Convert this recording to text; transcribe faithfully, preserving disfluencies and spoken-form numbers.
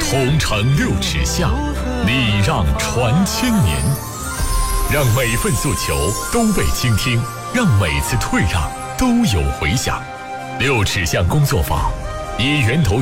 红尘六尺下，礼让传千年。让每份诉求都被倾听，让每次退让都有回响。六尺巷工作坊，以源头